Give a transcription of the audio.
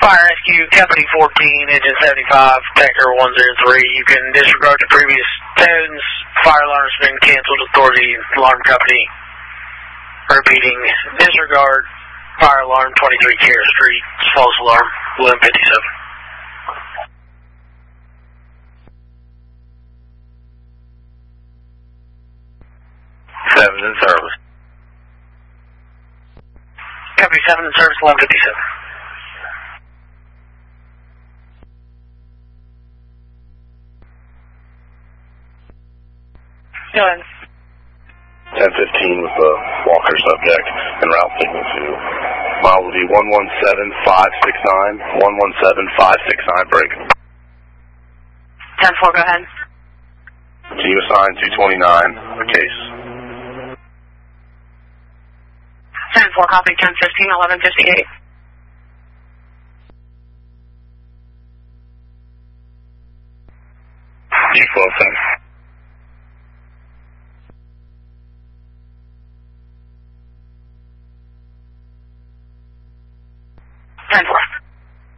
Fire Rescue, Company 14, Engine 75, Tanker 103. You can disregard the previous tones. Fire alarm has been canceled. Authority, alarm company. Repeating, disregard. Fire alarm, 23 Care Street. False alarm, 1157. 7 in service. Company 7 in service, 1157. Go ahead. 1015 with the Walker subject en route signal to mile will be 117569, 117569 break. 10-4, go ahead. Continue assigned 229, a case. 10-4, copy, 1015, 1158. G12,